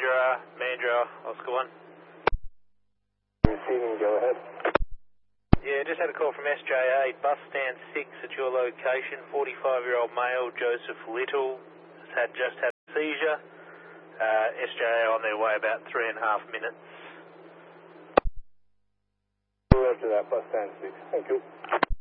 Mandurah, Oscar 1. Receiving, go ahead. Yeah, just had a call from SJ8, bus stand 6 at your location. 45-year-old male, Joseph Little, just had a seizure. SJ on their way about 3.5 minutes. After that, bus stand 6. Thank you.